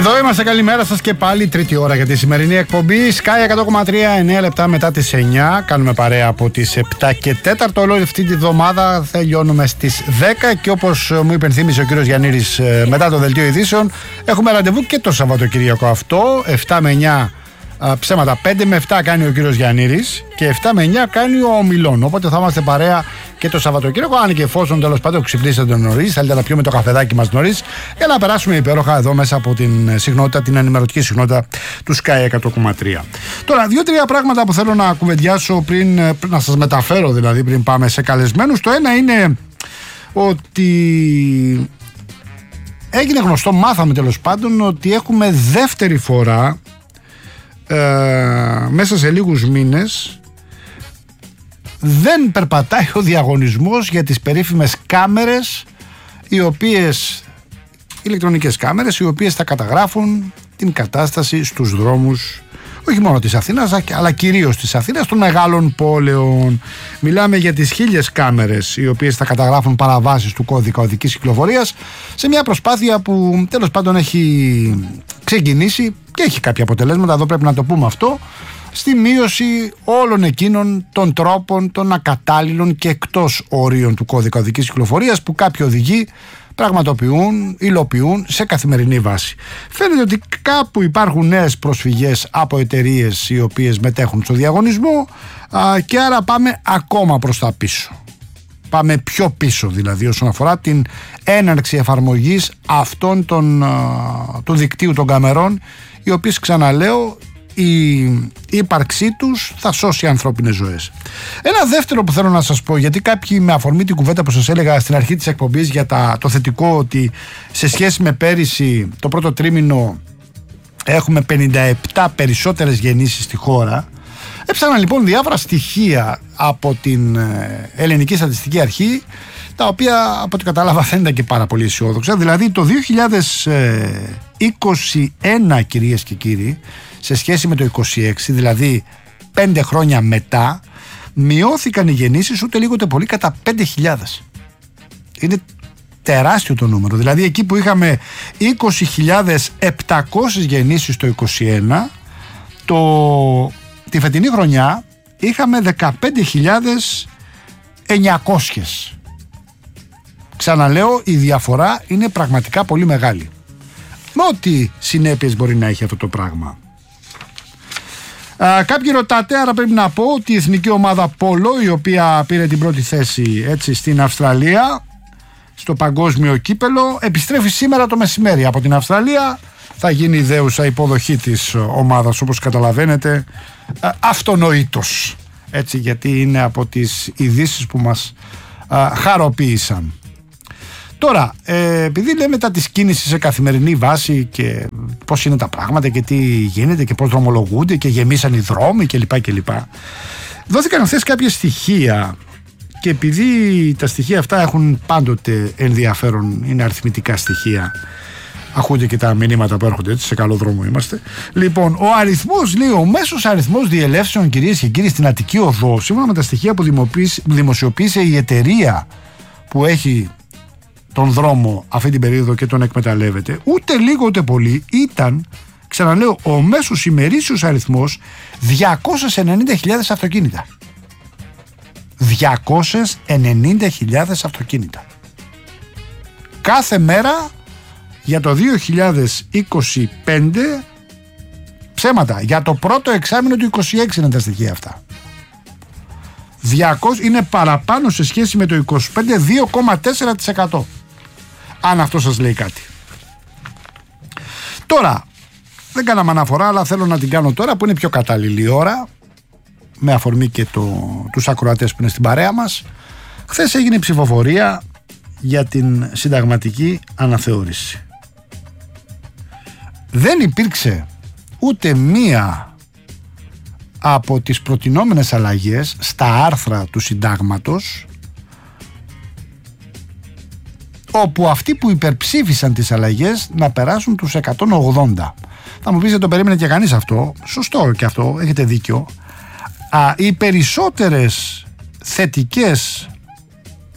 Εδώ είμαστε, καλημέρα σας και πάλι, τρίτη ώρα για τη σημερινή εκπομπή Sky 100,3, 9 λεπτά μετά τις 9. Κάνουμε παρέα από τις 7 και 4. Όλη αυτή τη βδομάδα τελειώνουμε στις 10 και όπως μου υπενθύμισε ο κύριος Γιαννήρης μετά το δελτίο ειδήσεων, έχουμε ραντεβού και το Σαββατοκύριακο αυτό, 7 με 9 ψέματα, 5 με 7 κάνει ο κύριος Γιαννήρης και 7 με 9 κάνει ο Ομιλών. Οπότε θα είμαστε παρέα και το Σαββατοκύριακο, αν και εφόσον τέλος πάντων ξυπνήσετε νωρίς, θέλετε να πιούμε το καφεδάκι μας νωρίς, για να περάσουμε υπέροχα εδώ μέσα από την συχνότητα, την ενημερωτική συχνότητα του Sky 100,3. Τώρα, 2-3 πράγματα που θέλω να κουβεντιάσω πριν να σας μεταφέρω, δηλαδή πριν πάμε σε καλεσμένους. Το ένα είναι ότι έγινε γνωστό, μάθαμε τέλος πάντων, ότι έχουμε δεύτερη φορά μέσα σε λίγους μήνες δεν περπατάει ο διαγωνισμός για τις περίφημες κάμερες, οι οποίες, ηλεκτρονικές κάμερες, οι οποίες θα καταγράφουν την κατάσταση στους δρόμους όχι μόνο της Αθήνας αλλά κυρίως της Αθήνας, των μεγάλων πόλεων. Μιλάμε για τις 1000 κάμερες οι οποίες θα καταγράφουν παραβάσεις του κώδικα οδικής κυκλοφορίας, σε μια προσπάθεια που τέλος πάντων έχει ξεκινήσει και έχει κάποια αποτελέσματα, εδώ πρέπει να το πούμε αυτό, στη μείωση όλων εκείνων των τρόπων, των ακατάλληλων και εκτός ορίων του κώδικα οδικής κυκλοφορίας που κάποιοι οδηγοί πραγματοποιούν, υλοποιούν σε καθημερινή βάση. Φαίνεται ότι κάπου υπάρχουν νέες προσφυγές από εταιρείες οι οποίες μετέχουν στο διαγωνισμό και άρα πάμε ακόμα προς τα πίσω. Πάμε πιο πίσω δηλαδή όσον αφορά την έναρξη εφαρμογής αυτών του δικτύου των καμερών, οι οποίες, ξαναλέω, η ύπαρξή τους θα σώσει ανθρώπινες ζωές. Ένα δεύτερο που θέλω να σας πω, γιατί κάποιοι με αφορμή την κουβέντα που σας έλεγα στην αρχή της εκπομπής για το θετικό ότι σε σχέση με πέρυσι το πρώτο τρίμηνο έχουμε 57 περισσότερες γεννήσεις στη χώρα, έψανα λοιπόν διάφορα στοιχεία από την Ελληνική Στατιστική Αρχή, τα οποία από ό,τι κατάλαβα δεν ήταν και πάρα πολύ αισιόδοξα. Δηλαδή το 2021, κυρίες και κύριοι, σε σχέση με το 26, δηλαδή 5 χρόνια μετά, μειώθηκαν οι γεννήσεις ούτε λίγο ούτε πολύ κατά 5.000. Είναι τεράστιο το νούμερο. Δηλαδή εκεί που είχαμε 20.700 γεννήσεις το 21, τη φετινή χρονιά είχαμε 15.900. Ξαναλέω, η διαφορά είναι πραγματικά πολύ μεγάλη. Με ό,τι συνέπειες μπορεί να έχει αυτό το πράγμα. Κάποιοι ρωτάτε, άρα πρέπει να πω ότι η εθνική ομάδα Πόλο, η οποία πήρε την πρώτη θέση έτσι στην Αυστραλία στο παγκόσμιο κύπελο, επιστρέφει σήμερα το μεσημέρι από την Αυστραλία. Θα γίνει ιδέουσα υποδοχή της ομάδας, όπως καταλαβαίνετε, αυτονοήτως, έτσι, γιατί είναι από τις ειδήσεις που μας χαροποίησαν. Τώρα, επειδή λέμε τα της κίνησης σε καθημερινή βάση και πώς είναι τα πράγματα και τι γίνεται και πώς δρομολογούνται και γεμίσαν οι δρόμοι κλπ. Δόθηκαν χθες κάποια στοιχεία και επειδή τα στοιχεία αυτά έχουν πάντοτε ενδιαφέρον, είναι αριθμητικά στοιχεία, ακούτε και τα μηνύματα που έρχονται, έτσι, σε καλό δρόμο είμαστε. Λοιπόν, ο αριθμός, λέει, ο μέσος αριθμός διελεύσεων, κυρίες και κύριοι, στην Αττική Οδό, σύμφωνα με τα στοιχεία που δημοσιοποίησε η εταιρεία που έχει τον δρόμο αυτή την περίοδο και τον εκμεταλλεύεται, ούτε λίγο ούτε πολύ, ήταν, ξαναλέω, ο μέσος ημερήσιος αριθμός 290.000 αυτοκίνητα. 290.000 αυτοκίνητα. Κάθε μέρα για το 2025, ψέματα, για το πρώτο εξάμηνο του 26 είναι τα στοιχεία αυτά. 200 είναι παραπάνω σε σχέση με το 25, 2,4%. Αν αυτό σας λέει κάτι. Τώρα, δεν κάναμε αναφορά, αλλά θέλω να την κάνω τώρα που είναι πιο κατάλληλη ώρα, με αφορμή και τους ακροατές που είναι στην παρέα μας. Χθες έγινε η ψηφοφορία για την συνταγματική αναθεώρηση. Δεν υπήρξε ούτε μία από τις προτινόμενες αλλαγές στα άρθρα του συντάγματος όπου αυτοί που υπερψήφισαν τις αλλαγές να περάσουν τους 180. Θα μου πείτε, το περίμενε και κανείς αυτό. Σωστό και αυτό, έχετε δίκιο. Οι περισσότερες θετικές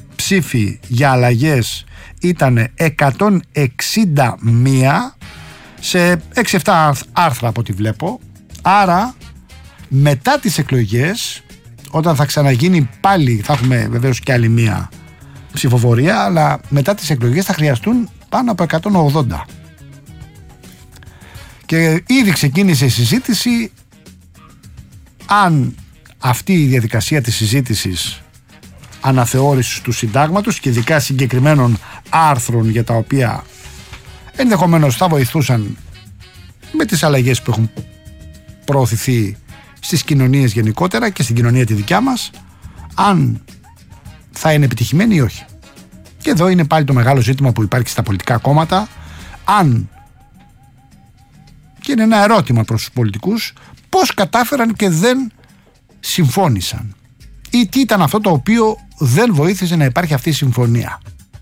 ψήφοι για αλλαγές ήταν 161 σε 6-7 άρθρα από ό,τι βλέπω. Άρα μετά τις εκλογές, όταν θα ξαναγίνει πάλι, θα έχουμε βεβαίως και άλλη μία ψηφοφορία, αλλά μετά τις εκλογές θα χρειαστούν πάνω από 180. Και ήδη ξεκίνησε η συζήτηση αν αυτή η διαδικασία της συζήτησης αναθεώρησης του συντάγματος και ειδικά συγκεκριμένων άρθρων για τα οποία ενδεχομένως θα βοηθούσαν με τις αλλαγές που έχουν προωθηθεί στις κοινωνίες γενικότερα και στην κοινωνία τη δικιά μας, αν θα είναι επιτυχημένη ή όχι. Και εδώ είναι πάλι το μεγάλο ζήτημα που υπάρχει στα πολιτικά κόμματα, αν, και είναι ένα ερώτημα προς τους πολιτικούς, πώς κατάφεραν και δεν συμφώνησαν ή τι ήταν αυτό το οποίο δεν βοήθησε να υπάρχει αυτή η συμφωνία.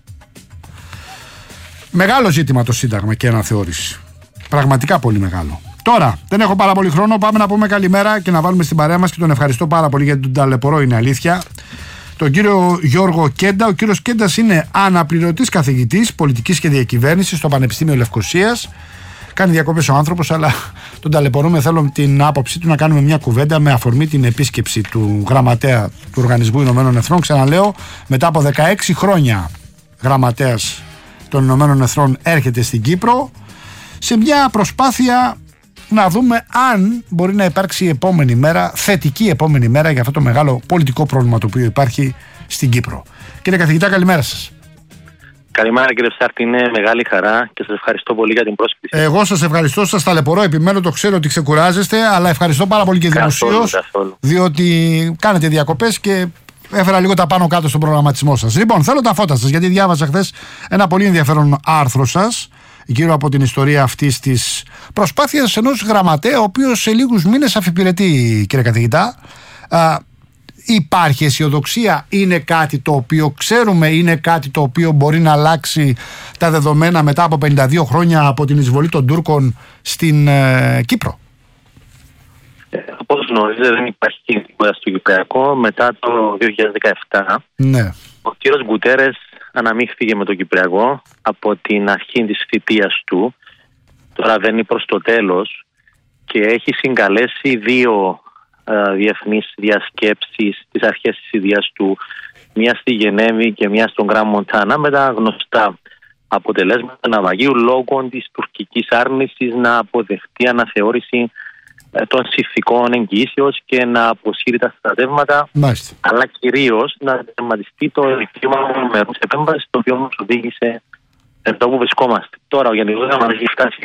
Μεγάλο ζήτημα το Σύνταγμα και αναθεώρηση. Πραγματικά πολύ μεγάλο. Τώρα, δεν έχω πάρα πολύ χρόνο. Πάμε να πούμε καλημέρα και να βάλουμε στην παρέα μας, και τον ευχαριστώ πάρα πολύ γιατί τον ταλαιπωρώ, είναι αλήθεια, τον κύριο Γιώργο Κέντα. Ο κύριος Κέντας είναι αναπληρωτής καθηγητής πολιτικής και διακυβέρνησης στο Πανεπιστήμιο Λευκωσίας. Κάνει διακοπές ο άνθρωπος, αλλά τον ταλαιπωρούμε. Θέλω την άποψή του να κάνουμε μια κουβέντα με αφορμή την επίσκεψη του γραμματέα του Οργανισμού Ηνωμένων Εθνών. Ξαναλέω, μετά από 16 χρόνια γραμματέας των Ηνωμένων Εθνών έρχεται στην Κύπρο σε μια προσπάθεια να δούμε αν μπορεί να υπάρξει επόμενη μέρα, θετική επόμενη μέρα, για αυτό το μεγάλο πολιτικό πρόβλημα το οποίο υπάρχει στην Κύπρο. Κύριε καθηγητά, καλημέρα σας. Καλημέρα κύριε Ψάρτη, είναι μεγάλη χαρά και σας ευχαριστώ πολύ για την πρόσκληση. Εγώ σας ευχαριστώ, σας ταλαιπωρώ, επιμένω, το ξέρω ότι ξεκουράζεστε, αλλά ευχαριστώ πάρα πολύ και δημοσίως, διότι κάνετε διακοπές και έφερα λίγο τα πάνω κάτω στον προγραμματισμό σας. Λοιπόν, θέλω τα φώτα σας, γιατί διάβασα χθες ένα πολύ ενδιαφέρον άρθρο σας γύρω από την ιστορία αυτής της προσπάθειας ενός γραμματέα, ο οποίος σε λίγους μήνες αφιπηρετεί, κύριε καθηγητά. Υπάρχει αισιοδοξία, είναι κάτι το οποίο ξέρουμε, είναι κάτι το οποίο μπορεί να αλλάξει τα δεδομένα μετά από 52 χρόνια από την εισβολή των Τούρκων στην Κύπρο? Όπως γνωρίζετε, δεν υπάρχει τίποτα στο Κυπριακό μετά το 2017. Ναι. Ο κύριος Γκουτέρες αναμίχθηκε με το Κυπριακό από την αρχή της θητείας του. Τώρα βαίνει προς το τέλος και έχει συγκαλέσει 2 διεθνείς διασκέψεις στις αρχές της ιδείας του, μία στη Γενέβη και μία στον Γκραν Μοντάνα, με τα γνωστά αποτελέσματα ναυαγίου λόγω της τουρκικής άρνησης να αποδεχτεί αναθεώρηση των συνθηκών εγγυήσεως και να αποσύρει τα στρατεύματα. Μάλιστα. Αλλά κυρίως να τερματιστεί το δικαίωμα μονομερούς επέμβασης, το οποίο μας οδήγησε εδώ που βρισκόμαστε. Τώρα ο Γενικός Γραμματέας έχει φτάσει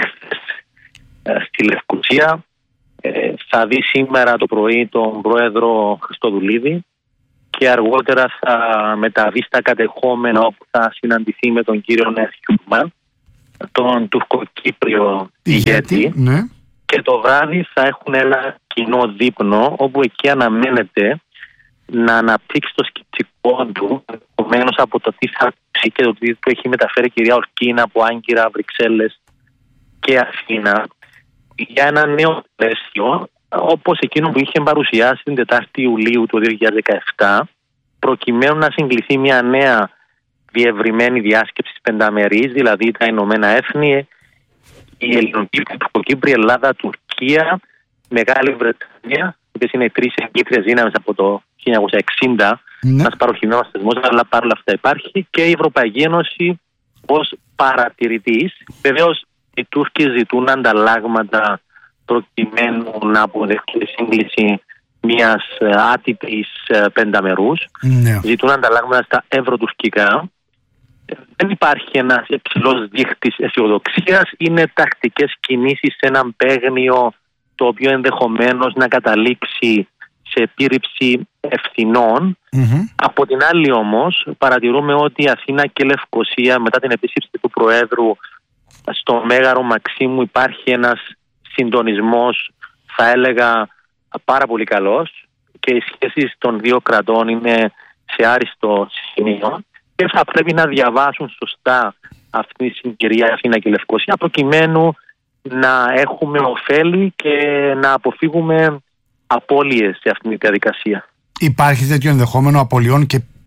στη Λευκωσία. Θα δει σήμερα το πρωί τον πρόεδρο Χριστοδουλίδη και αργότερα θα μεταβεί στα κατεχόμενα, όπου θα συναντηθεί με τον κύριο Νεχιούμαν, τον τουρκοκύπριο ηγέτη. Ναι. Και το βράδυ θα έχουν ένα κοινό δείπνο, όπου εκεί αναμένεται να αναπτύξει το σκεπτικό του, επομένως από το τι θα πει και το τι του έχει μεταφέρει η κυρία Ορκίνα από Άγκυρα, Βρυξέλλες και Αθήνα, για ένα νέο πλαίσιο, όπως εκείνο που είχε παρουσιάσει την 4η Ιουλίου του 2017, προκειμένου να συγκληθεί μια νέα διευρυμένη διάσκεψη πενταμερής, δηλαδή τα Ηνωμένα Έθνη, η Ελληνική, η Τουρκοκύπρη, η Ελλάδα, Τουρκία, Μεγάλη Βρετανία, που είναι οι 3 εγκύτριες δύναμες από το 1960, ένας παροχημένος θεσμός, αλλά παρόλα αυτά υπάρχει, και η Ευρωπαϊκή Ένωση ως παρατηρητής. Βεβαίως, οι Τούρκοι ζητούν ανταλλάγματα προκειμένου να αποδεχτούν τη σύγκληση μιας άτυπης πενταμερούς. Ναι. Ζητούν ανταλλάγματα στα ευρωτουρκικά. Δεν υπάρχει ένας υψηλός δείχτης αισιοδοξίας. Είναι τακτικές κινήσεις σε έναν παίγνιο το οποίο ενδεχομένως να καταλήξει σε επίρρηψη ευθυνών. Από την άλλη όμως παρατηρούμε ότι η Αθήνα και η Λευκωσία, μετά την επίσκεψη του Προέδρου στο Μέγαρο Μαξίμου, υπάρχει ένας συντονισμός, θα έλεγα, πάρα πολύ καλός, και οι σχέσεις των 2 κρατών είναι σε άριστο σημείο και θα πρέπει να διαβάσουν σωστά αυτή τη συγκυρία Αθήνα και Λευκωσία, προκειμένου να έχουμε ωφέλη και να αποφύγουμε απώλειες σε αυτήν τη διαδικασία. Υπάρχει τέτοιο ενδεχόμενο απολειών και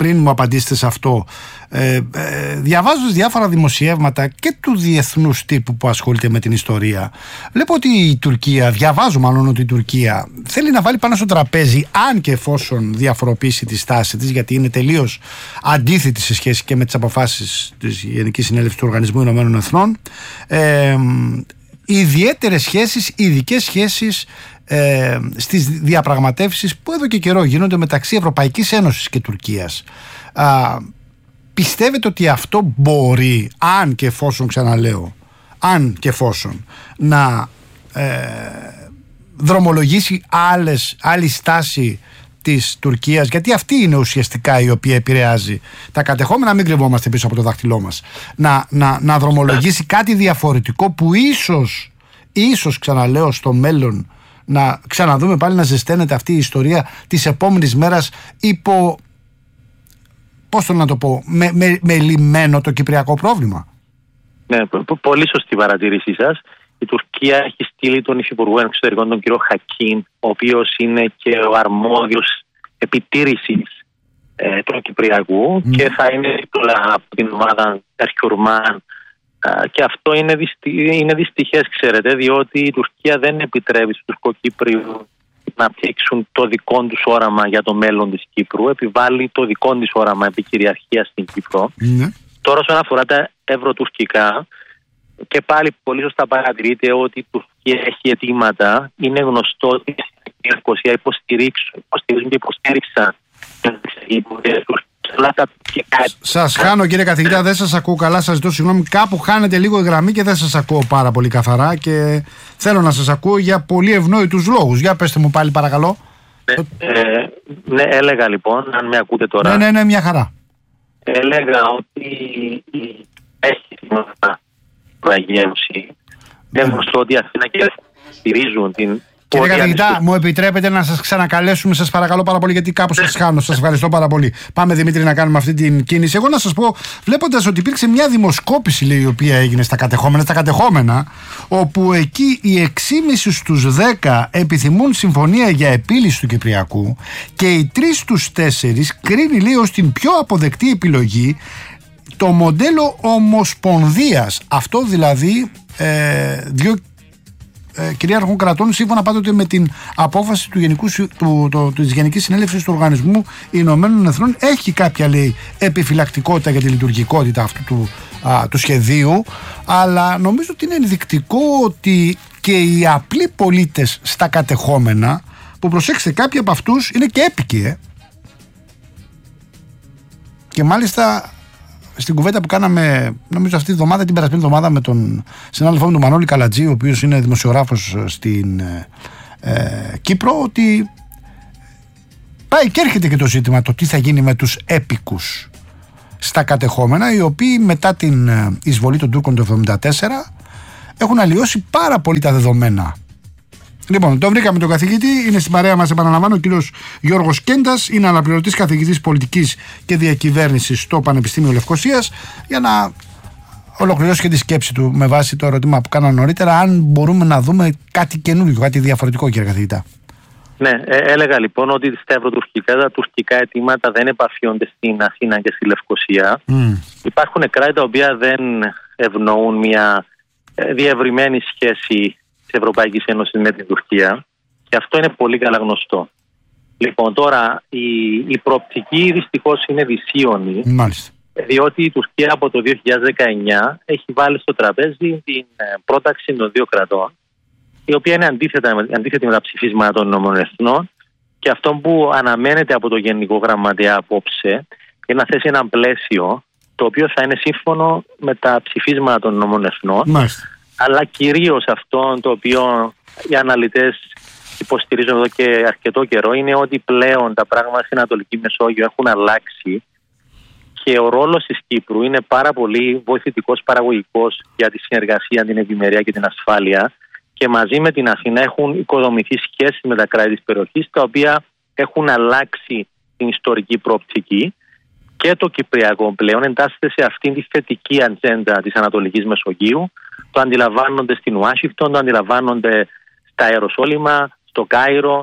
πριν μου απαντήσετε σε αυτό, διαβάζοντας διάφορα δημοσιεύματα και του διεθνούς τύπου που ασχολείται με την ιστορία, βλέπω ότι η Τουρκία, διαβάζω μάλλον ότι η Τουρκία θέλει να βάλει πάνω στο τραπέζι, αν και εφόσον διαφοροποιήσει τη στάση της, γιατί είναι τελείως αντίθετη σε σχέση και με τις αποφάσεις της Γενικής Συνέλευσης του Οργανισμού Ηνωμένων Εθνών, ιδιαίτερες σχέσεις, ειδικές σχέσεις στις διαπραγματεύσεις που εδώ και καιρό γίνονται μεταξύ Ευρωπαϊκής Ένωσης και Τουρκίας. Πιστεύετε ότι αυτό μπορεί, αν και εφόσον, ξαναλέω, αν και εφόσον, να δρομολογήσει άλλη στάση της Τουρκίας, γιατί αυτή είναι ουσιαστικά η οποία επηρεάζει τα κατεχόμενα, μην κρυβόμαστε πίσω από το δάχτυλό μας, να δρομολογήσει κάτι διαφορετικό που ίσως ξαναλέω στο μέλλον να ξαναδούμε πάλι να ζεσταίνεται αυτή η ιστορία της επόμενης μέρας υπό, πώς το να το πω, με λυμμένο το κυπριακό πρόβλημα. Ναι, πολύ σωστή παρατήρησή σας. Η Τουρκία έχει στείλει τον Υφυπουργό Εξωτερικών, τον κύριο Χακίν, ο οποίος είναι και ο αρμόδιος επιτήρησης του Κυπριακού και θα είναι από την ομάδα Ερκιουρμάν. Και αυτό είναι δυστυχές, ξέρετε, διότι η Τουρκία δεν επιτρέπει στους Τουρκοκύπριους να φτιάξουν το δικό τους όραμα για το μέλλον της Κύπρου, επιβάλλει το δικό της όραμα επικυριαρχία στην Κύπρο. Τώρα, όσον αφορά τα ευρωτουρκικά, και πάλι πολύ σωστά παρατηρείται ότι η Τουρκία έχει αιτήματα. Είναι γνωστό ότι η Λευκοσία υποστηρίζουν και υποστήριξαν. Σας χάνω, κύριε καθηγητά, δεν σας ακούω καλά, σας ζητώ συγγνώμη. Κάπου χάνετε λίγο η γραμμή και δεν σας ακούω πάρα πολύ καθαρά και θέλω να σας ακούω για πολύ ευνόητους λόγους. Για πέστε μου πάλι παρακαλώ. Ναι, έλεγα λοιπόν, αν με ακούτε τώρα. Ναι, μια χαρά. Έλεγα ότι έχει την Ένωση. Δεν γνωστό ότι Αθήνα και στηρίζουν την. Κύριε καθηγητά, μου επιτρέπετε να σας ξανακαλέσουμε, σας παρακαλώ πάρα πολύ, γιατί κάπως σας χάνω. Σας ευχαριστώ πάρα πολύ. Πάμε, Δημήτρη, να κάνουμε αυτή την κίνηση. Εγώ να σας πω, βλέποντας ότι υπήρξε μια δημοσκόπηση, λέει, η οποία έγινε στα κατεχόμενα, όπου εκεί οι 6,5 στους 10 επιθυμούν συμφωνία για επίλυση του Κυπριακού και οι 3 στους 4 κρίνει, λέει, ως την πιο αποδεκτή επιλογή το μοντέλο ομοσπονδίας. Αυτό δηλαδή δύο κυρίαρχων κρατών, σύμφωνα πάντοτε με την απόφαση της Γενικής Συνέλευσης του Οργανισμού Ηνωμένων Εθνών. Έχει κάποια, λέει, επιφυλακτικότητα για τη λειτουργικότητα αυτού του σχεδίου, αλλά νομίζω ότι είναι ενδεικτικό ότι και οι απλοί πολίτες στα κατεχόμενα, που προσέξτε, κάποιοι από αυτούς είναι και έπικοι, και μάλιστα στην κουβέντα που κάναμε, νομίζω αυτή τη εβδομάδα, την περασμένη εβδομάδα, με τον συνάδελφό μου τον Μανώλη Καλατζή, ο οποίος είναι δημοσιογράφος στην Κύπρο, ότι πάει και έρχεται και το ζήτημα το τι θα γίνει με τους έπικους στα κατεχόμενα, οι οποίοι μετά την εισβολή των Τούρκων το 1974 έχουν αλλοιώσει πάρα πολύ τα δεδομένα. Λοιπόν, τον βρήκαμε τον καθηγητή, είναι στην παρέα μας, επαναλαμβάνω, ο κύριος Γιώργος Κέντας, είναι αναπληρωτής καθηγητής πολιτικής και διακυβέρνησης στο Πανεπιστήμιο Λευκωσίας, για να ολοκληρώσει και τη σκέψη του με βάση το ερώτημα που κάναμε νωρίτερα, αν μπορούμε να δούμε κάτι καινούργιο, κάτι διαφορετικό, κύριε καθηγητά. Ναι, έλεγα λοιπόν ότι στα ευρωτουρκικά, τα τουρκικά αιτήματα δεν επαφιόνται στην Αθήνα και στη Λευκωσία. Υπάρχουν κράτη τα οποία δεν ευνοούν μια διευρυμένη σχέση της Ευρωπαϊκής Ένωσης με την Τουρκία, και αυτό είναι πολύ καλά γνωστό. Λοιπόν, τώρα η προοπτική δυστυχώς είναι δυσίωνη. Μάλιστα. Διότι η Τουρκία από το 2019 έχει βάλει στο τραπέζι την πρόταξη των δύο κρατών, η οποία είναι αντίθετη με τα ψηφίσματα των ΗΠΑ, και αυτό που αναμένεται από το Γενικό Γραμματέα απόψε είναι να θέσει ένα πλαίσιο το οποίο θα είναι σύμφωνο με τα ψηφίσματα των ΗΠΑ, αλλά κυρίως αυτό το οποίο οι αναλυτές υποστηρίζουν εδώ και αρκετό καιρό, είναι ότι πλέον τα πράγματα στην Ανατολική Μεσόγειο έχουν αλλάξει και ο ρόλος της Κύπρου είναι πάρα πολύ βοηθητικός, παραγωγικός για τη συνεργασία, την ευημερία και την ασφάλεια, και μαζί με την Αθήνα έχουν οικοδομηθεί σχέσεις με τα κράτη της περιοχής, τα οποία έχουν αλλάξει την ιστορική προοπτική, και το Κυπριακό πλέον εντάσσεται σε αυτήν τη θετική ατζέντα της Ανατολικής Μεσογείου. Το αντιλαμβάνονται στην Ουάσιγκτον, το αντιλαμβάνονται στα Ιεροσόλυμα, στο Κάιρο,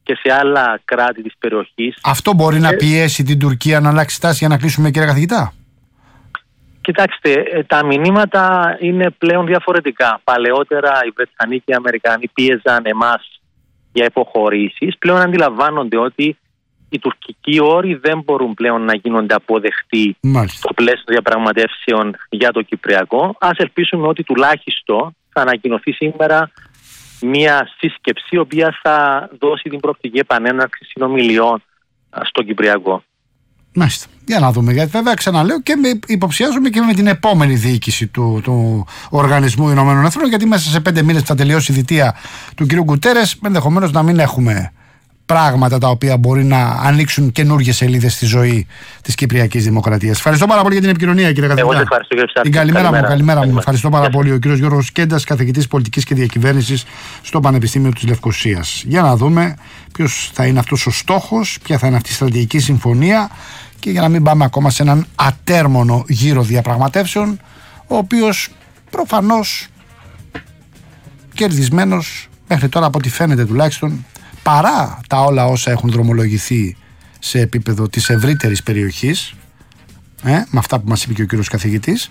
και σε άλλα κράτη της περιοχής. Αυτό μπορεί να πιέσει την Τουρκία να αλλάξει στάση για να κλείσουμε, κύριε καθηγητά? Κοιτάξτε, τα μηνύματα είναι πλέον διαφορετικά. Παλαιότερα οι Βρετανοί και οι Αμερικανοί πίεζαν εμάς για υποχωρήσεις. Πλέον αντιλαμβάνονται ότι οι τουρκικοί όροι δεν μπορούν πλέον να γίνονται αποδεκτοί στο πλαίσιο διαπραγματεύσεων για το Κυπριακό. Ας ελπίσουμε ότι τουλάχιστον θα ανακοινωθεί σήμερα μια σύσκεψη η οποία θα δώσει την προοπτική επανέναρξη συνομιλιών στο Κυπριακό. Μάλιστα. Για να δούμε. Γιατί βέβαια ξαναλέω και υποψιάζομαι και με την επόμενη διοίκηση του Οργανισμού Ηνωμένων Εθνών, γιατί μέσα σε 5 μήνες θα τελειώσει η θητεία του κ. Γκουτέρες, ενδεχομένως να μην έχουμε πράγματα τα οποία μπορεί να ανοίξουν καινούργιες σελίδες στη ζωή της Κυπριακής Δημοκρατίας. Ευχαριστώ πάρα πολύ για την επικοινωνία, κύριε καθηγητά. Εγώ ευχαριστώ, κύριε Ψάρτη. Καλημέρα μου. Ευχαριστώ πάρα πολύ. Ο κύριος Γιώργος Κέντας, καθηγητής πολιτικής και διακυβέρνησης στο Πανεπιστήμιο της Λευκωσίας. Για να δούμε ποιος θα είναι αυτός ο στόχος, ποια θα είναι αυτή η στρατηγική συμφωνία, και για να μην πάμε ακόμα σε έναν ατέρμονο γύρο διαπραγματεύσεων, ο οποίος προφανώς κερδισμένος μέχρι τώρα, από ό,τι φαίνεται τουλάχιστον, παρά τα όλα όσα έχουν δρομολογηθεί σε επίπεδο της ευρύτερης περιοχής, με αυτά που μας είπε και ο κύριος καθηγητής,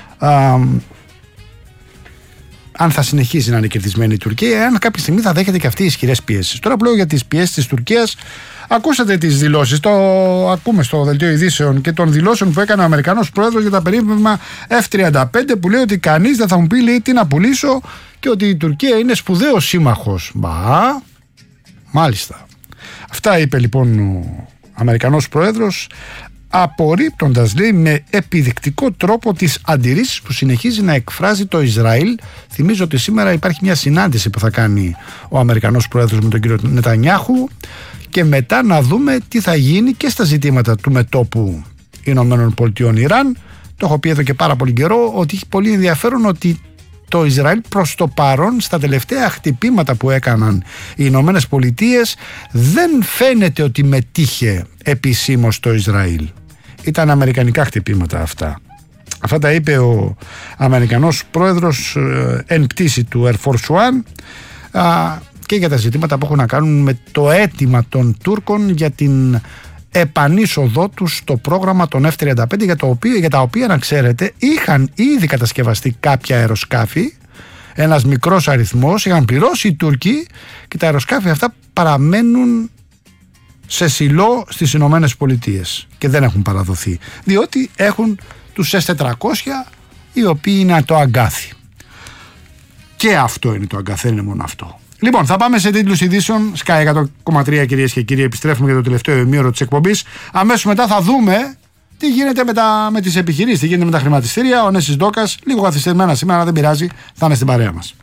αν θα συνεχίσει να είναι κερδισμένη η Τουρκία, αν κάποια στιγμή θα δέχεται και αυτή οι ισχυρές πιέσεις. Τώρα που λέω για τις πιέσεις της Τουρκίας, ακούσατε τις δηλώσεις, το ακούμε στο δελτίο ειδήσεων, και των δηλώσεων που έκανε ο Αμερικανός πρόεδρος για τα περίφημα F-35, που λέει ότι κανείς δεν θα μου πει, λέει, τι να πουλήσω, και ότι η Τουρκία είναι σπουδαίος σύμμαχος. Μάλιστα. Αυτά είπε λοιπόν ο Αμερικανός πρόεδρος, απορρίπτοντας, λέει, με επιδεικτικό τρόπο τις αντιρρήσεις που συνεχίζει να εκφράζει το Ισραήλ. Θυμίζω ότι σήμερα υπάρχει μια συνάντηση που θα κάνει ο Αμερικανός πρόεδρος με τον κύριο Νετανιάχου, και μετά να δούμε τι θα γίνει και στα ζητήματα του μετώπου Ηνωμένων Πολιτειών Ιράν. Το έχω πει εδώ και πάρα πολύ καιρό ότι έχει πολύ ενδιαφέρον ότι το Ισραήλ προς το παρόν, στα τελευταία χτυπήματα που έκαναν οι Ηνωμένες Πολιτείες, δεν φαίνεται ότι μετήχε επισήμως το Ισραήλ. Ήταν αμερικανικά χτυπήματα αυτά. Αυτά τα είπε ο Αμερικανός πρόεδρος εν πτήση του Air Force One, και για τα ζητήματα που έχουν να κάνουν με το αίτημα των Τούρκων για την επανείσοδό τους στο πρόγραμμα των F-35, για τα οποία, να ξέρετε, είχαν ήδη κατασκευαστεί κάποια αεροσκάφη, ένας μικρός αριθμός, είχαν πληρώσει οι Τούρκοι, και τα αεροσκάφη αυτά παραμένουν σε σιλό στις Ηνωμένες Πολιτείες και δεν έχουν παραδοθεί, διότι έχουν τους S-400, οι οποίοι είναι το αγκάθι. Και αυτό είναι το αγκάθι, δεν είναι μόνο αυτό. Λοιπόν, θα πάμε σε τίτλους ειδήσεων. Sky 100,3, κυρίες και κύριοι. Επιστρέφουμε για το τελευταίο ημίωρο της εκπομπής. Αμέσως μετά θα δούμε τι γίνεται με τις επιχειρήσεις, τι γίνεται με τα χρηματιστήρια. Ο Νέσης Ντόκας, λίγο καθυστερημένα σήμερα, αλλά δεν πειράζει, θα είναι στην παρέα μας.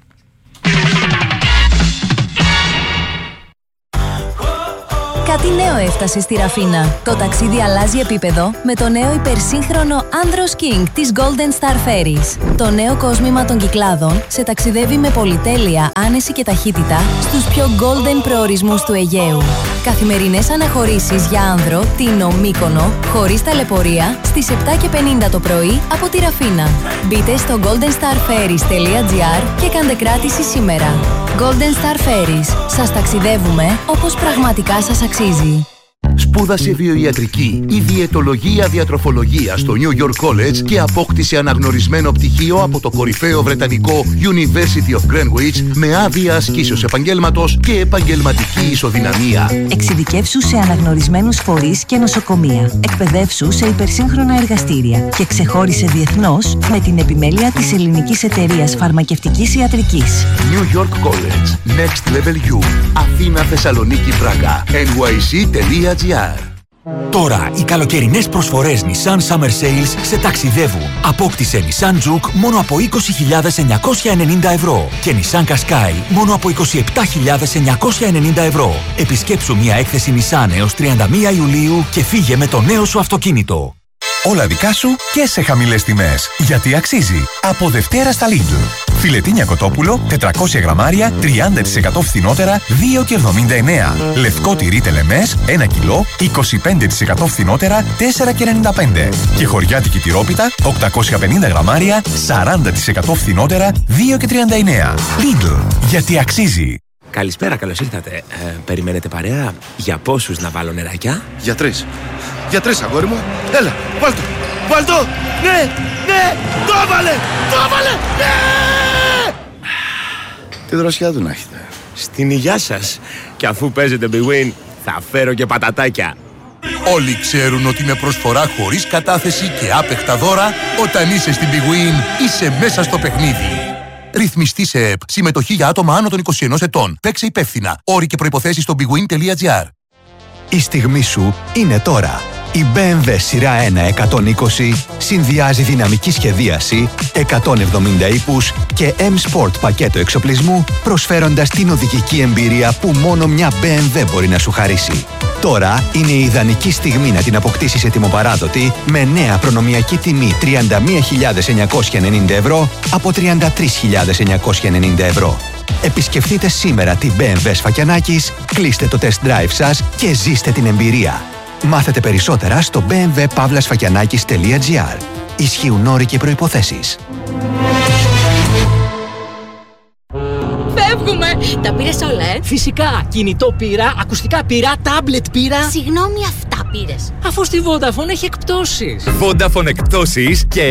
Κάτι νέο έφτασε στη Ραφίνα. Το ταξίδι αλλάζει επίπεδο με το νέο υπερσύγχρονο Andros King της Golden Star Ferries. Το νέο κόσμημα των Κυκλάδων σε ταξιδεύει με πολυτέλεια, άνεση και ταχύτητα στους πιο golden προορισμούς του Αιγαίου. Καθημερινές αναχωρήσεις για άνδρο, Τίνο, Μύκονο, χωρίς ταλαιπωρία, στις 7:50 το πρωί από τη Ραφίνα. Μπείτε στο goldenstarferries.gr και κάντε κράτηση σήμερα. Golden Star Ferries. Σας ταξιδεύουμε όπως πραγματικά σας αξίζει. Σπούδασε βιοιατρική ή διαιτολογία διατροφολογία στο New York College και απόκτησε αναγνωρισμένο πτυχίο από το κορυφαίο βρετανικό University of Greenwich με άδεια ασκήσεως επαγγέλματος και επαγγελματική ισοδυναμία. Εξειδικεύσου σε αναγνωρισμένους φορείς και νοσοκομεία. Εκπαιδεύσου σε υπερσύγχρονα εργαστήρια και ξεχώρισε διεθνώς με την επιμέλεια της Ελληνικής Εταιρείας Φαρμακευτικής Ιατρικής. New York College. Next Level U. Αθήνα, Θεσσαλονίκη, Πράγα. NYC.gr. Τώρα οι καλοκαιρινές προσφορές Nissan Summer Sales σε ταξιδεύουν. Απόκτησε Nissan Juke μόνο από 20.990 ευρώ και Nissan Qashqai μόνο από 27.990 ευρώ. Επισκέψου μια έκθεση Nissan έως 31 Ιουλίου και φύγε με το νέο σου αυτοκίνητο. Όλα δικά σου και σε χαμηλές τιμές. Γιατί αξίζει. Από Δευτέρα στα Lidl. Φιλετίνια κοτόπουλο, 400 γραμμάρια, 30% φθηνότερα, 2,79. Λευκό τυρί τελεμές, 1 κιλό, 25% φθηνότερα, 4,95. Και χωριάτικη τυρόπιτα, 850 γραμμάρια, 40% φθηνότερα, 2,39. Lidl. Γιατί αξίζει. Καλησπέρα, καλώς ήρθατε. Περιμένετε παρέα? Για πόσους να βάλω νεράκια? Για 3. Για 3, αγόρι μου. Έλα, βάλ' το. Ναι, το έβαλε, ναι! Τι δροσιά του να έχετε. Στην υγειά σας. Και αφού παίζετε Big Win, θα φέρω και πατατάκια. Όλοι ξέρουν ότι με προσφορά χωρίς κατάθεση και άπεχτα δώρα, όταν είσαι στην Big Win, είσαι μέσα στο παιχνίδι. Ρυθμιστή σε ΕΠ. Συμμετοχή για άτομα άνω των 21 ετών. Παίξε υπεύθυνα. Όροι και προϋποθέσεις στο bigwin.gr. Η στιγμή σου είναι τώρα. Η BMW σειρά 1 120 συνδυάζει δυναμική σχεδίαση, 170 ύπους και M-Sport πακέτο εξοπλισμού, προσφέροντας την οδηγική εμπειρία που μόνο μια BMW μπορεί να σου χαρίσει. Τώρα είναι η ιδανική στιγμή να την αποκτήσεις ετοιμοπαράδοτη με νέα προνομιακή τιμή 31.990 ευρώ από 33.990 ευρώ. Επισκεφτείτε σήμερα την BMW Σφακιανάκης, κλείστε το test drive σας και ζήστε την εμπειρία. Μάθετε περισσότερα στο bmwpavlasfakianakis.gr. Ισχύουν όροι και προϋποθέσεις. Φεύγουμε! Τα πήρες όλα, Φυσικά! Κινητό πήρα, ακουστικά πήρα, τάμπλετ πήρα. Συγγνώμη, αυτά πήρες. Αφού στη Vodafone έχει εκπτώσεις. Vodafone εκπτώσεις και